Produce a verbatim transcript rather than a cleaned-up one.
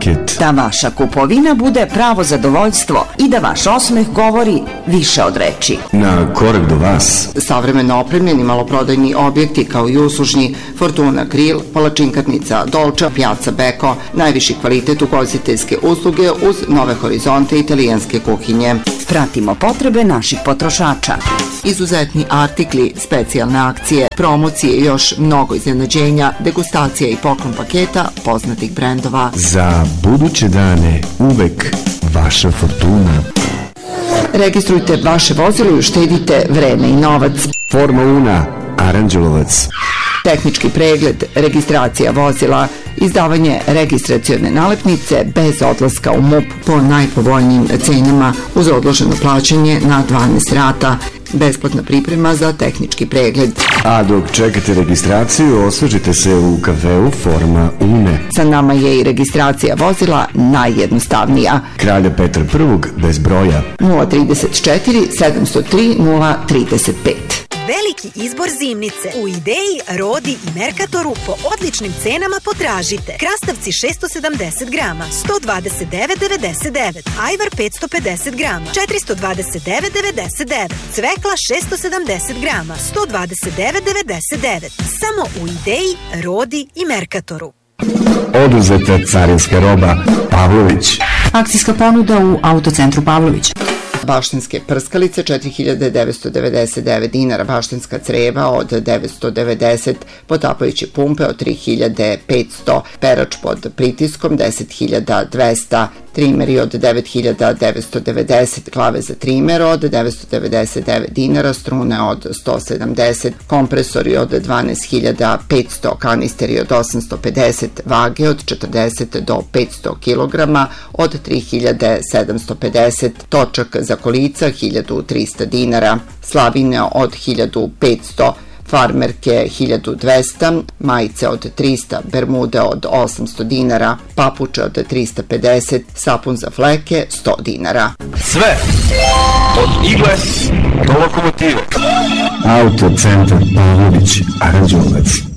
Market. Da vaša kupovina bude pravo zadovoljstvo i da vaš osmeh govori više od reči. Na korak do vas. Savremeno opremljeni maloprodajni objekti kao i uslužni Fortuna Grill, palačinkarnica Dolča, Piazza Beko, najviši kvalitet ugostiteljske usluge uz nove horizonte italijanske kuhinje. Pratimo potrebe naših potrošača. Izuzetni artikli, specijalne akcije, promocije i još mnogo iznenađenja, degustacija i poklon paketa poznatih brendova. Za buduće dane uvek vaša Fortuna. Registrujte vaše vozilo i uštedite vreme i novac. Forma Una, Aranđelovac. Tehnički pregled, registracija vozila, izdavanje registracione nalepnice bez odlaska u M U P po najpovoljnijim cenama uz odloženo plaćanje na dvanaest rata. Besplatna priprema za tehnički pregled. A dok čekate registraciju, osvežite se u kafeu Forma Une. Sa nama je i registracija vozila najjednostavnija. Kralja Petra Prvog bez broja. nula trideset četiri sedamsto tri nula trideset pet. Veliki izbor zimnice u Ideji, Rodi i Merkatoru po odličnim cenama potražite. Krastavci šesto sedamdeset grama, sto dvadeset devet devedeset devet. Ajvar petsto pedeset grama, četiristo dvadeset devet devedeset devet. Cvekla šesto sedamdeset grama, sto dvadeset devet devedeset devet. Samo u Ideji, Rodi i Merkatoru. Oduzeta carinska roba Pavlović. Akcijska ponuda u Autocentru Pavlović. Baštinske prskalice četiri hiljade devetsto devedeset devet dinara, baštinska creva od devetsto devedeset, potapajuće pumpe od tri hiljade petsto, perač pod pritiskom deset hiljada dvesta, trimeri od devet hiljada devetsto devedeset, klave za trimer od devetsto devedeset devet dinara, strune od sto sedamdeset, kompresori od dvanaest hiljada petsto, kanisteri od osamsto pedeset, vage od četrdeset do petsto kilograma od tri hiljade sedamsto pedeset, točak za kolica hiljadu trista dinara, slavine od hiljadu petsto, farmerke hiljadu dvesta, majice od trista, bermude od osamsto dinara, papuče od trista pedeset, sapun za fleke sto dinara. Sve od igle do lokomotive. Autocentar Pavlović, Aranđelovac.